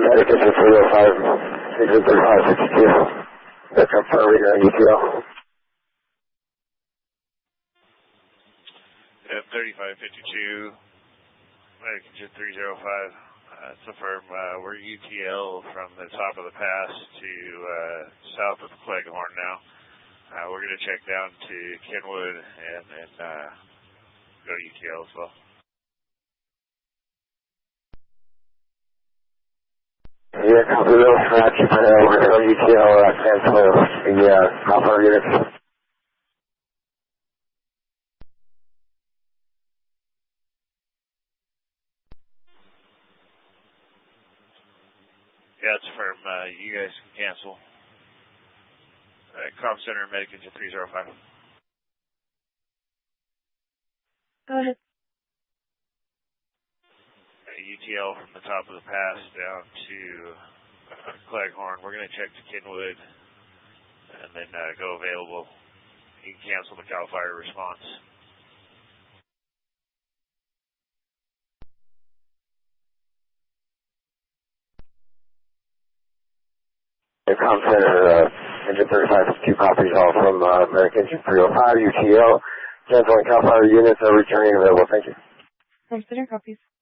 Medic engine 305, engine 3562. That's up for reader and UTL. Yep, 3552, Medic engine 305. So firm, we're UTL from the top of the pass to south of Cleghorn now. We're going to check down to Kenwood and then go to UTL as well. Yeah, copy those. We're going to go UTL, cancel the Alpha units. Yeah, it's firm. You guys can cancel. Comm Center, Medic engine 305. Go ahead. UTL from the top of the pass down to Cleghorn. We're going to check to Kenwood and then go available. You can cancel the CAL FIRE response. Comm Center, engine 35, 2 copies all from American engine 305, UTL. Canceling CAL FIRE units are returning available. Thank you. Comm Center copies.